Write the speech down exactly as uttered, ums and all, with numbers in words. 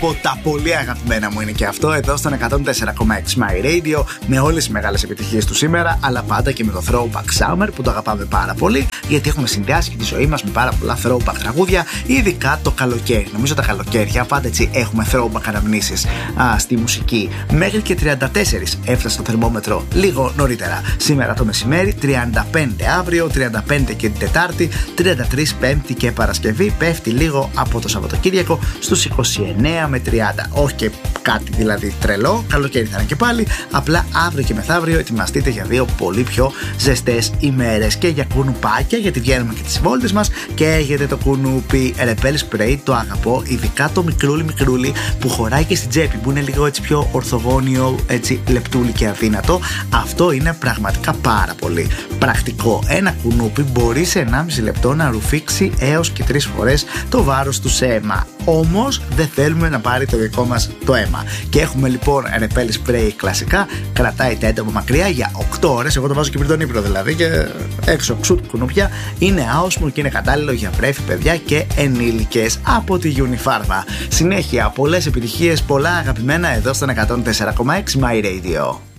Από τα πολύ αγαπημένα μου είναι και αυτό εδώ στον εκατόν τέσσερα κόμμα έξι My Radio, με όλες τις μεγάλες επιτυχίες του σήμερα, αλλά πάντα και με το Throwback Summer που το αγαπάμε πάρα πολύ, γιατί έχουμε συνδυάσει και τη ζωή μας με πάρα πολλά throwback τραγούδια, ειδικά το καλοκαίρι. Νομίζω τα καλοκαίρια πάντα έτσι έχουμε throwback αναμνήσεις α, στη μουσική. Μέχρι και τριάντα τέσσερα έφτασε το θερμόμετρο λίγο νωρίτερα. Σήμερα το μεσημέρι, τριάντα πέντε αύριο, τριάντα πέντε και την Τετάρτη, τριάντα τρία Πέμπτη και Παρασκευή. Πέφτει λίγο από το Σαββατοκύριακο στους είκοσι εννέα με τριάντα. Όχι και κάτι δηλαδή τρελό, καλοκαίρι θα είναι και πάλι. Απλά αύριο και μεθαύριο ετοιμαστείτε για δύο πολύ πιο ζεστές ημέρες και για κουνουπάκια, γιατί βγαίνουμε και τις βόλτες μας και έχετε το κουνούπι Repel Spray. Το αγαπώ, ειδικά το μικρούλι μικρούλι που χωράει και στην τσέπη, που είναι λίγο έτσι πιο ορθογώνιο, έτσι λεπτούλι και αδύνατο. Αυτό είναι πραγματικά πάρα πολύ πρακτικό. Ένα κουνούπι μπορεί σε ενάμιση λεπτό να ρουφήξει έως και τρεις φορές το βάρος του σε αίμα. Όμως δεν θέλουμε να πάρει το δικό μας το αίμα. Και έχουμε λοιπόν Repel Spray κλασικά, κρατάει τα έντομα μακριά για οκτώ ώρες. Εγώ το βάζω και πριν τον ύπνο δηλαδή, και έξω ξούτ κουνούπια. Είναι άοσμο και είναι κατάλληλο για βρέφη, παιδιά και ενήλικες, από τη Unifarma. Συνέχεια, πολλές επιτυχίες, πολλά αγαπημένα εδώ στον εκατόν τέσσερα κόμμα έξι My Radio.